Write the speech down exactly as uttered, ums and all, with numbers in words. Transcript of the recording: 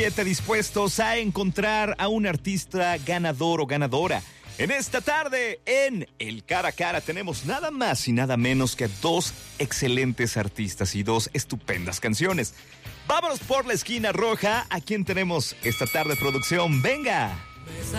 Dispuestos a encontrar a un artista ganador o ganadora. En esta tarde, en El Cara a Cara, tenemos nada más y nada menos que dos excelentes artistas y dos estupendas canciones. Vámonos por la esquina roja. ¿A quién tenemos esta tarde, producción? ¡Venga!